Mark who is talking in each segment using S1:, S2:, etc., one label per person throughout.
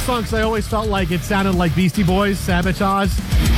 S1: song because I always felt like it sounded like Beastie Boys, Sabotage.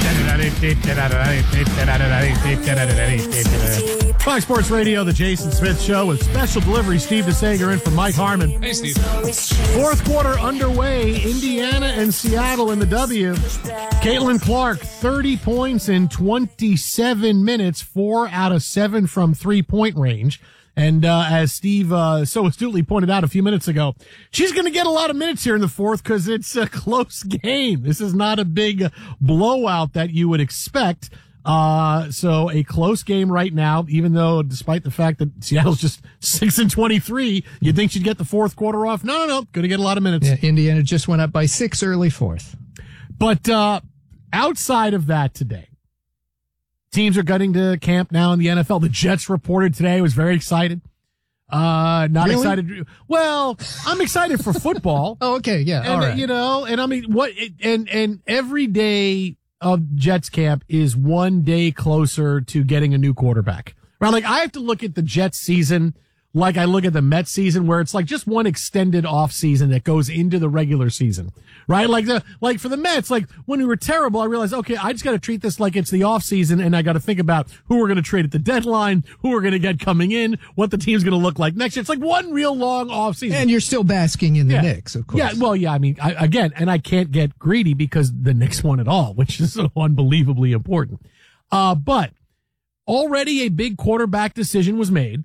S1: Fox Sports Radio, the Jason Smith Show with special delivery. Steve DeSager in for Mike Harmon.
S2: Hey, Steve.
S1: Fourth quarter underway. Indiana and Seattle in the W. Caitlin Clark, 30 points in 27 minutes, 4 out of 7 from three-point range. And as Steve so astutely pointed out a few minutes ago, she's going to get a lot of minutes here in the fourth because it's a close game. This is not a big blowout that you would expect. So a close game right now, even though despite the fact that Seattle's just 6 and 23, you'd think she'd get the fourth quarter off. No. Going to get a lot of minutes.
S3: Yeah, Indiana just went up by 6 early fourth.
S1: But outside of that today, teams are getting to camp now in the NFL. The Jets reported today. I was very excited. Not
S3: really?
S1: excited. Well, I'm excited for football.
S3: Oh, okay. Yeah.
S1: And,
S3: all right.
S1: you know, and I mean, and every day of Jets camp is one day closer to getting a new quarterback. Right? Like I have to look at the Jets season like I look at the Mets season, where it's like just one extended off season that goes into the regular season, right? Like for the Mets, like when we were terrible, I realized, okay, I just got to treat this like it's the off season, and I got to think about who we're going to trade at the deadline, who we're going to get coming in, what the team's going to look like next year. It's like one real long off season,
S3: and you're still basking in the Knicks, of course.
S1: Yeah, well, yeah. I mean, I can't get greedy because the Knicks won it all, which is so unbelievably important. But already a big quarterback decision was made.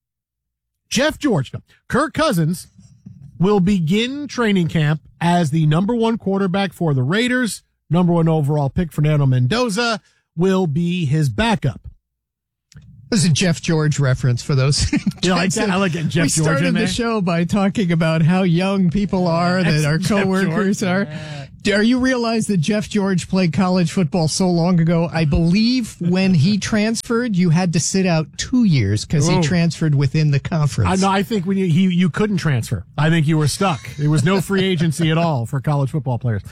S1: Kirk Cousins will begin training camp as the number one quarterback for the Raiders. Number one overall pick, Fernando Mendoza, will be his backup.
S3: This is a Jeff George reference for those.
S1: You like that? I like getting Jeff George in there.
S3: We started the show by talking about how young people are that our coworkers are. Do you realize that Jeff George played college football so long ago? I believe when he transferred, you had to sit out 2 years because he transferred within the conference.
S1: I think when you couldn't transfer. I think you were stuck. There was no free agency at all for college football players.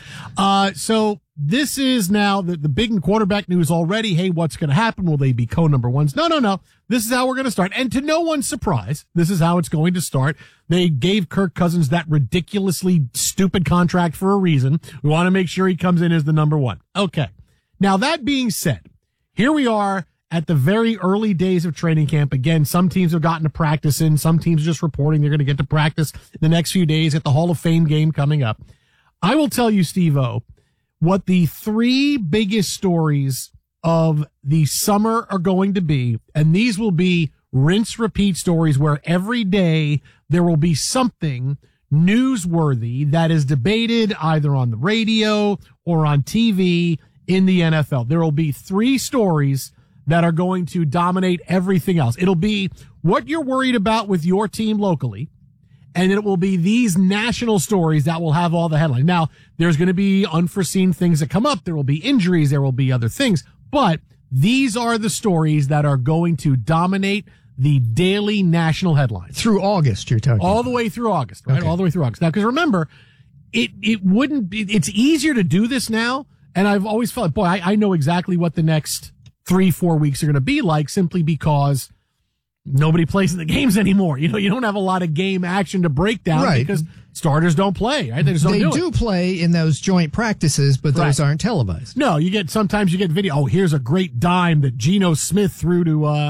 S1: So this is now the big quarterback news already. Hey, what's going to happen? Will they be co-number ones? No. This is how we're going to start. And to no one's surprise, this is how it's going to start. They gave Kirk Cousins that ridiculously stupid contract for a reason. We want to make sure he comes in as the number one. Okay. Now, that being said, here we are at the very early days of training camp. Again, some teams have gotten to practice in. Some teams are just reporting they're going to get to practice the next few days at the Hall of Fame game coming up. I will tell you, Steve-O, what the three biggest stories of the summer are going to be, and these will be rinse-repeat stories where every day there will be something newsworthy that is debated either on the radio or on TV in the NFL. There will be three stories that are going to dominate everything else. It'll be what you're worried about with your team locally, and it will be these national stories that will have all the headlines. Now, there's going to be unforeseen things that come up. There will be injuries. There will be other things. But these are the stories that are going to dominate the daily national headlines.
S3: Through August, you're talking
S1: all the way through August, right? Okay. All the way through August. Now, because remember, it wouldn't be, it's easier to do this now. And I've always felt, boy, I know exactly what the next 3-4 weeks are going to be like simply because nobody plays in the games anymore. You know, you don't have a lot of game action to break down because starters don't play, right? They just don't
S3: do play in those joint practices, but those aren't televised.
S1: No, sometimes you get video. Oh, here's a great dime that Geno Smith threw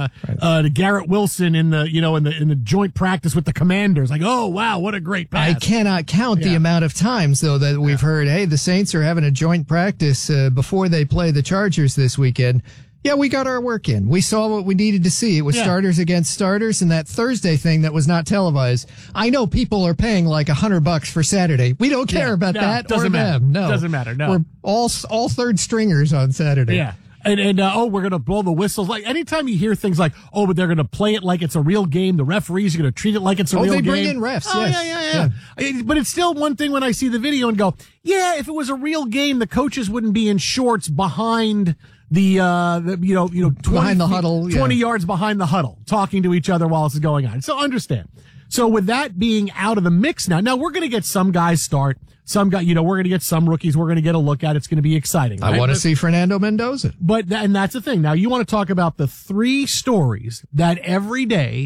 S1: to Garrett Wilson in the joint practice with the Commanders. Like, oh wow, what a great pass.
S3: I cannot count the amount of times though that we've heard, hey, the Saints are having a joint practice before they play the Chargers this weekend. Yeah, we got our work in. We saw what we needed to see. It was starters against starters, and that Thursday thing that was not televised. I know people are paying like $100 for Saturday. We don't care about that or them. No,
S1: doesn't matter. No,
S3: we're all third stringers on Saturday.
S1: Yeah. And we're going to blow the whistles. Like anytime you hear things like, but they're going to play it like it's a real game. The referees are going to treat it like it's a real game.
S3: They bring in refs.
S1: Oh,
S3: yes.
S1: Yeah. But it's still one thing when I see the video and go, if it was a real game, the coaches wouldn't be in shorts behind behind
S3: the huddle,
S1: 20 yards behind the huddle, talking to each other while this is going on. So understand. So with that being out of the mix now we're going to get some guys start. Some guy, we're going to get some rookies. We're going to get a look at. It's going to be exciting.
S3: Right? I want to see Fernando Mendoza.
S1: And that's the thing. Now you want to talk about the three stories that every day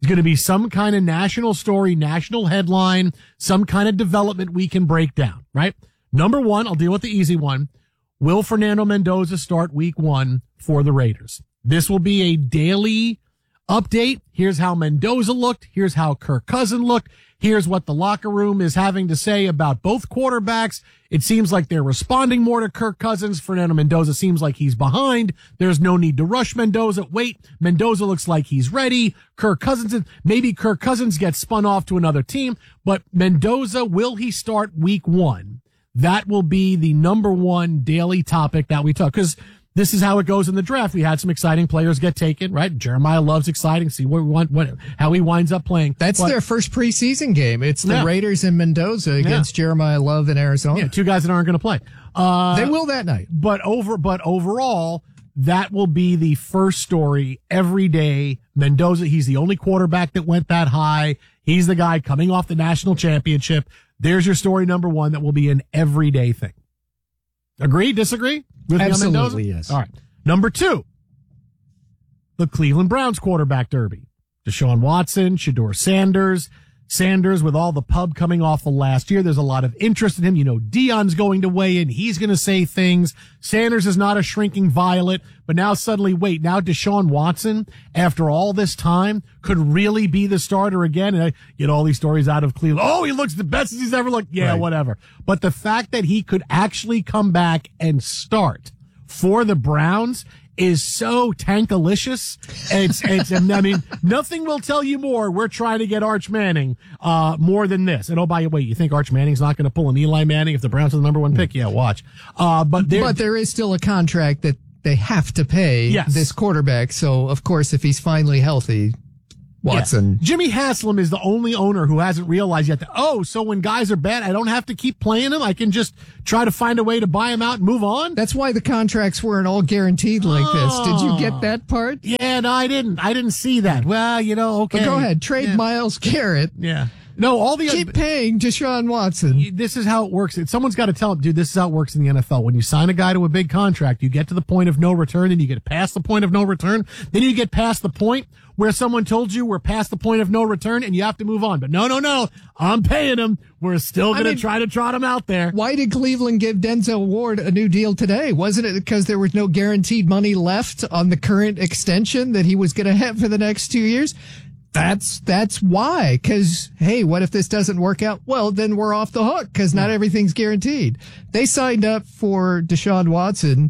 S1: There's going to be some kind of national story, national headline, some kind of development we can break down, right? Number one, I'll deal with the easy one. Will Fernando Mendoza start week 1 for the Raiders? This will be a daily update. Here's how Mendoza looked. Here's how Kirk Cousins looked. Here's what the locker room is having to say about both quarterbacks. It seems like they're responding more to Kirk Cousins. Fernando Mendoza seems like he's behind. There's no need to rush Mendoza. Wait, Mendoza looks like he's ready. Maybe Kirk Cousins gets spun off to another team, but Mendoza, will he start week 1? That will be the number one daily topic that we talk, because this is how it goes in the draft. We had some exciting players get taken, right? Jeremiah Love's exciting. See how he winds up playing.
S3: That's their first preseason game. It's the Raiders and Mendoza against Jeremiah Love in Arizona.
S1: Yeah, 2 guys that aren't going to play.
S3: They will that night.
S1: But overall, that will be the first story every day. Mendoza, he's the only quarterback that went that high. He's the guy coming off the national championship. There's your story number 1 that will be an everyday thing. Agree? Disagree? With
S3: Absolutely, yes.
S1: All right. Number 2, the Cleveland Browns quarterback derby. Deshaun Watson, Shedeur Sanders. Sanders, with all the pub coming off of last year, there's a lot of interest in him. You know, Dion's going to weigh in. He's going to say things. Sanders is not a shrinking violet, but now suddenly, now Deshaun Watson, after all this time, could really be the starter again. And I get all these stories out of Cleveland. Oh, he looks the best he's ever looked. Yeah, right. Whatever. But the fact that he could actually come back and start for the Browns is so tankalicious. I mean, nothing will tell you more. We're trying to get Arch Manning, more than this. And by the way, you think Arch Manning's not going to pull an Eli Manning if the Browns are the number 1 pick? Yeah, watch. But
S3: there is still a contract that they have to pay this quarterback. So of course, if he's finally healthy, Watson.
S1: Yeah. Jimmy Haslam is the only owner who hasn't realized yet that, so when guys are bad, I don't have to keep playing them. I can just try to find a way to buy them out and move on.
S3: That's why the contracts weren't all guaranteed like this. Did you get that part?
S1: Yeah, no, I didn't. I didn't see that. Well, okay.
S3: But go ahead. Trade Myles Garrett.
S1: Yeah. No,
S3: keep paying Deshaun Watson.
S1: This is how it works. Someone's got to tell him, dude, this is how it works in the NFL. When you sign a guy to a big contract, you get to the point of no return, and you get past the point of no return. Then you get past the point where someone told you we're past the point of no return and you have to move on. But no, I'm paying him. We're still going to try to trot him out there.
S3: Why did Cleveland give Denzel Ward a new deal today? Wasn't it because there was no guaranteed money left on the current extension that he was going to have for the next 2 years? That's why. Because, hey, what if this doesn't work out? Well, then we're off the hook because not everything's guaranteed. They signed up for Deshaun Watson,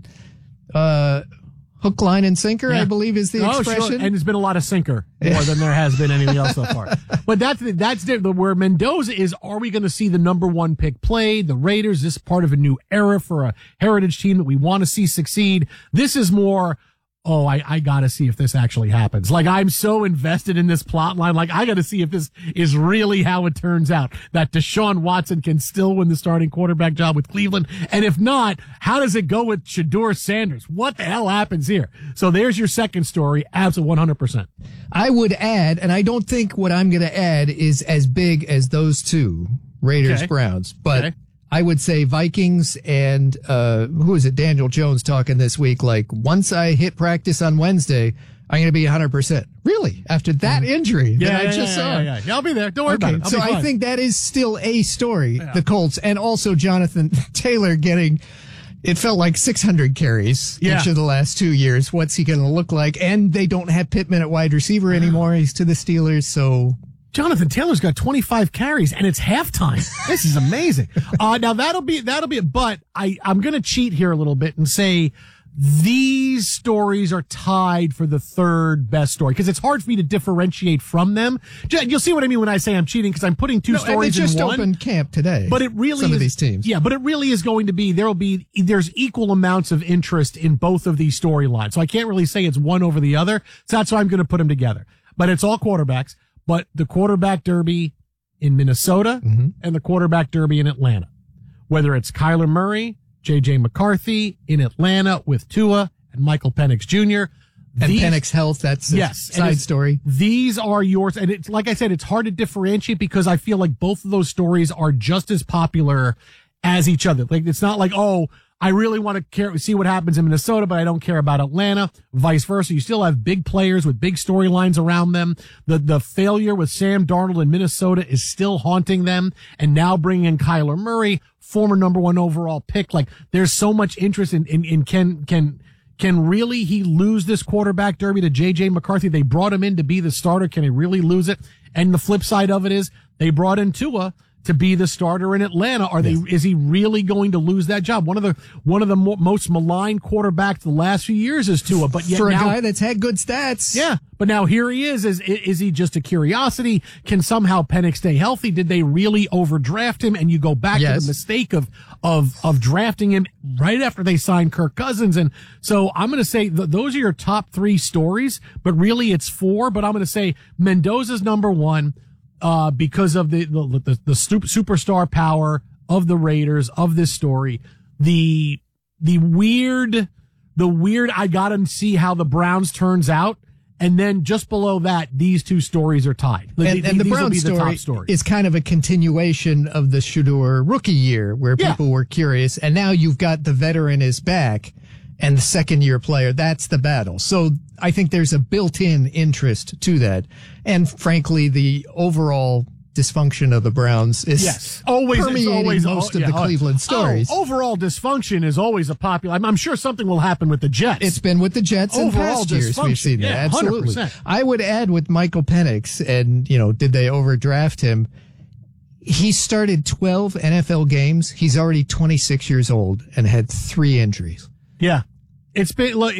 S3: hook, line, and sinker, I believe is the expression.
S1: Sure. And there's been a lot of sinker more than there has been anything else so far. But that's where Mendoza is. Are we going to see the number 1 pick played? The Raiders, this is part of a new era for a heritage team that we want to see succeed. This is more, I got to see if this actually happens. Like, I'm so invested in this plot line. Like, I got to see if this is really how it turns out, that Deshaun Watson can still win the starting quarterback job with Cleveland. And if not, how does it go with Shedeur Sanders? What the hell happens here? So there's your second story. Absolutely 100%.
S3: I would add, and I don't think what I'm going to add is as big as those two, Raiders, Browns, but I would say Vikings and, who is it? Daniel Jones talking this week. Like, once I hit practice on Wednesday, I'm going to be 100%. Really? After that injury that I just saw?
S1: Yeah, I'll be there. Don't worry about it.
S3: So I think that is still a story, the Colts, and also Jonathan Taylor getting, it felt like 600 carries each of the last 2 years. What's he going to look like? And they don't have Pittman at wide receiver anymore. He's to the Steelers, so...
S1: Jonathan Taylor's got 25 carries and it's halftime. This is amazing. Now that'll be, but I'm going to cheat here a little bit and say these stories are tied for the third best story because it's hard for me to differentiate from them. You'll see what I mean when I say I'm cheating because I'm putting two stories in one.
S3: They just opened camp today.
S1: But it really
S3: some of these teams.
S1: Yeah, but it really is going to be, there's equal amounts of interest in both of these storylines. So I can't really say it's one over the other. So that's why I'm going to put them together. But it's all quarterbacks. But the quarterback derby in Minnesota and the quarterback derby in Atlanta, whether it's Kyler Murray, J.J. McCarthy in Atlanta with Tua and Michael Penix Jr.
S3: And Penix health, that's a side story.
S1: These are yours. And it's, like I said, it's hard to differentiate because I feel like both of those stories are just as popular as each other. Like, it's not like, oh, I really want to see what happens in Minnesota, but I don't care about Atlanta. Vice versa. You still have big players with big storylines around them. The failure with Sam Darnold in Minnesota is still haunting them. And now bringing in Kyler Murray, former number 1 overall pick. Like, there's so much interest in can really he lose this quarterback derby to J.J. McCarthy? They brought him in to be the starter. Can he really lose it? And the flip side of it is they brought in Tua to be the starter in Atlanta. Is he really going to lose that job? One of the most maligned quarterbacks the last few years is Tua, but yet
S3: for a
S1: now,
S3: guy that's had good stats.
S1: Yeah. But now here he is. Is he just a curiosity? Can somehow Penix stay healthy? Did they really overdraft him? And you go back to the mistake of drafting him right after they signed Kirk Cousins. And so I'm going to say those are your top 3 stories, but really it's 4. But I'm going to say Mendoza's number 1. Because of the superstar power of the Raiders, of this story, the weird, I gotta see how the Browns turns out. And then just below that, these 2 stories are tied.
S3: And the Browns story is kind of a continuation of the Shedeur rookie year where people were curious. And now you've got the veteran is back and the second-year player. That's the battle. So I think there's a built-in interest to that. And frankly, the overall dysfunction of the Browns is permeating most of the Cleveland stories.
S1: Overall dysfunction is always a popular. I'm sure something will happen with the Jets.
S3: It's been with the Jets in past years. We've seen that. Absolutely.
S1: 100%.
S3: I would add with Michael Penix, and, did they overdraft him? He started 12 NFL games. He's already 26 years old and had 3 injuries.
S1: Yeah. It's been, look,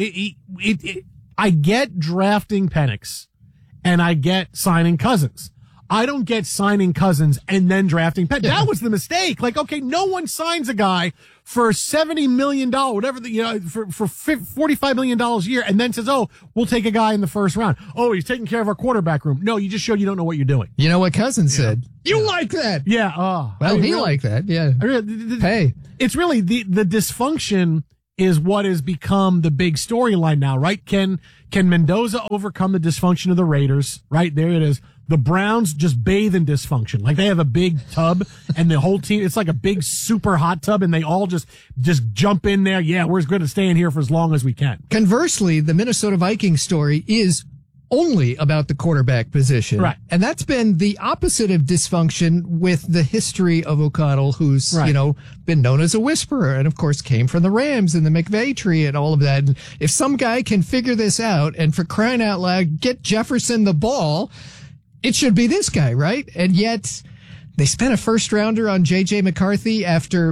S1: I get drafting Penix and I get signing Cousins. I don't get signing Cousins and then drafting Penix. That was the mistake. Like, okay, no one signs a guy for $70 million, whatever for $45 million a year and then says, oh, we'll take a guy in the first round. Oh, he's taking care of our quarterback room. No, you just showed you don't know what you're doing.
S3: You know what Cousins said? You like that.
S1: Yeah.
S3: Well, he liked that. Yeah. Hey,
S1: it's really the dysfunction is what has become the big storyline now, right? Can Mendoza overcome the dysfunction of the Raiders? Right? There it is. The Browns just bathe in dysfunction. Like, they have a big tub and the whole team, it's like a big super hot tub and they all just jump in there. Yeah, we're going to stay in here for as long as we can.
S3: Conversely, the Minnesota Vikings story is only about the quarterback position.
S1: Right.
S3: And that's been the opposite of dysfunction with the history of O'Connell, who's, been known as a whisperer and of course came from the Rams and the McVay tree and all of that. And if some guy can figure this out and for crying out loud, get Jefferson the ball, it should be this guy, right? And yet they spent a first rounder on J.J. McCarthy after,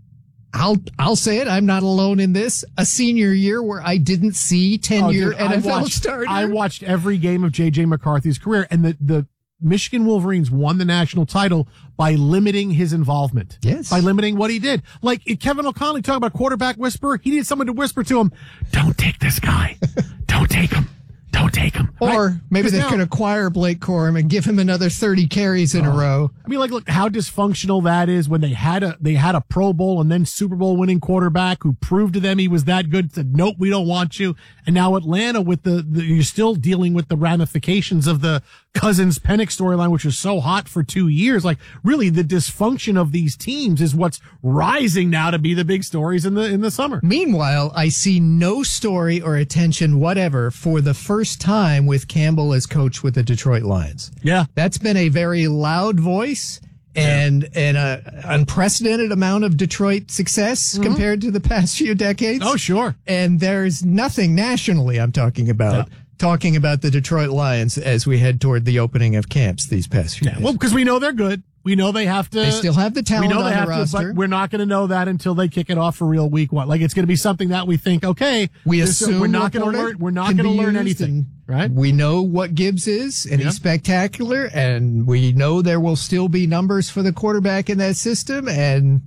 S3: I'll say it, I'm not alone in this, a senior year where I didn't see 10-year NFL starter.
S1: I watched every game of J.J. McCarthy's career, and the Michigan Wolverines won the national title by limiting his involvement.
S3: Yes.
S1: By limiting what he did. Like, Kevin O'Connell, talk about quarterback whisperer, he needed someone to whisper to him, don't take this guy. Don't take him. Don't take him.
S3: Or maybe they could acquire Blake Corum and give him another 30 carries in a row.
S1: I mean, look how dysfunctional that is when they had a Pro Bowl and then Super Bowl winning quarterback who proved to them he was that good, said, nope, we don't want you. And now Atlanta with you're still dealing with the ramifications of the Cousins Penix storyline, which was so hot for 2 years. Like, really, the dysfunction of these teams is what's rising now to be the big stories in the summer.
S3: Meanwhile, I see no story or attention whatever for the first time with Campbell as coach with the Detroit Lions.
S1: Yeah.
S3: That's been a very loud voice and an unprecedented amount of Detroit success compared to the past few decades.
S1: Oh, sure.
S3: And there's nothing nationally I'm talking about. Talking about the Detroit Lions as we head toward the opening of camps these past few days.
S1: Well, because we know they're good. We know they have to.
S3: They still have the talent on the roster.
S1: But we're not going to know that until they kick it off for real week 1. Like, it's going to be something that we think, okay,
S3: we assume
S1: we're not going to learn. We're not going to learn anything, right?
S3: We know what Gibbs is, and he's spectacular, and we know there will still be numbers for the quarterback in that system. And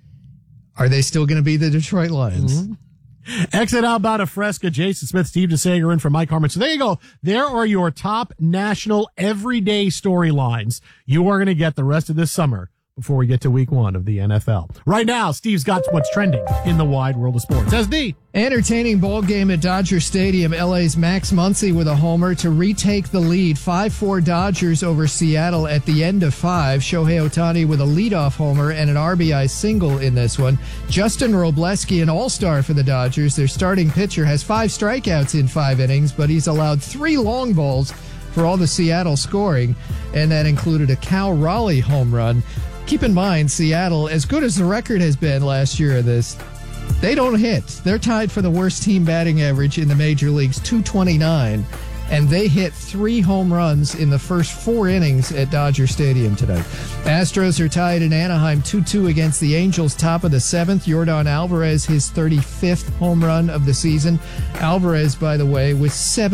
S3: are they still going to be the Detroit Lions?
S1: Mm-hmm. Exit out about a Fresca, Jason Smith, Steve DeSager in for Mike Harmon. So there you go. There are your top national everyday storylines you are going to get the rest of this summer before we get to week 1 of the NFL. Right now, Steve's got what's trending in the wide world of sports. SD.
S3: Entertaining ball game at Dodger Stadium. LA's Max Muncy with a homer to retake the lead. 5-4 Dodgers over Seattle at the end of 5. Shohei Ohtani with a leadoff homer and an RBI single in this one. Justin Robleski, an all-star for the Dodgers. Their starting pitcher has 5 strikeouts in 5 innings, but he's allowed 3 long balls for all the Seattle scoring, and that included a Cal Raleigh home run. Keep in mind, Seattle, as good as the record has been last year of this, they don't hit. They're tied for the worst team batting average in the major leagues, 229, and they hit 3 home runs in the first 4 innings at Dodger Stadium tonight. Astros are tied in Anaheim 2-2 against the Angels, top of the 7th. Yordan Alvarez, his 35th home run of the season. Alvarez, by the way, with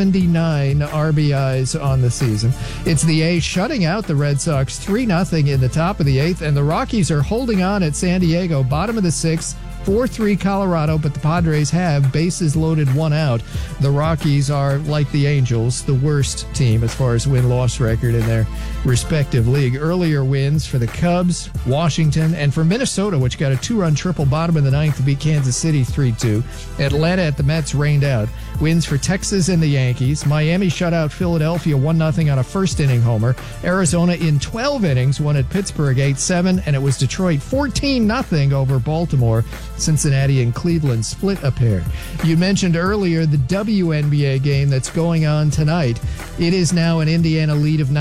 S3: 79 RBIs on the season. It's the A's shutting out the Red Sox 3-0 in the top of the 8th, and the Rockies are holding on at San Diego, bottom of the 6th. 4-3 Colorado, but the Padres have bases loaded, 1 out. The Rockies are, like the Angels, the worst team as far as win-loss record in their respective league. Earlier wins for the Cubs, Washington, and for Minnesota, which got a 2-run triple bottom of the 9th to beat Kansas City 3-2. Atlanta at the Mets rained out. Wins for Texas and the Yankees. Miami shut out Philadelphia 1-0 on a first-inning homer. Arizona in 12 innings won at Pittsburgh 8-7, and it was Detroit 14-0 over Baltimore. Cincinnati and Cleveland split a pair. You mentioned earlier the WNBA game that's going on tonight. It is now an Indiana lead of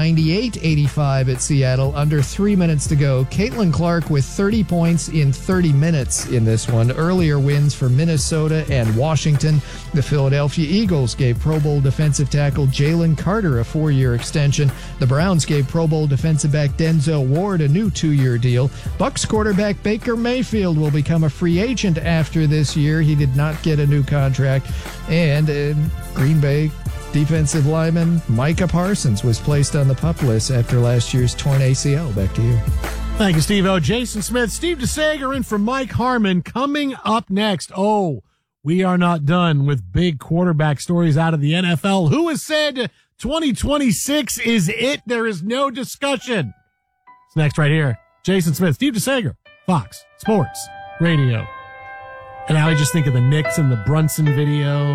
S3: 98-85 at Seattle, under 3 minutes to go. Caitlin Clark with 30 points in 30 minutes in this one. Earlier wins for Minnesota and Washington. The Philadelphia Eagles gave Pro Bowl defensive tackle Jalen Carter a 4-year extension. The Browns gave Pro Bowl defensive back Denzel Ward a new 2-year deal. Bucs quarterback Baker Mayfield will become a free agent after this year. He did not get a new contract. And Green Bay defensive lineman Micah Parsons was placed on the PUP list after last year's torn ACL. Back to you.
S1: Thank you, Steve-O. Jason Smith, Steve DeSager in for Mike Harmon. Coming up next, we are not done with big quarterback stories out of the NFL. Who has said 2026 is it? There is no discussion. It's next right here. Jason Smith, Steve DeSager, Fox Sports Radio. And now I just think of the Knicks and the Brunson video.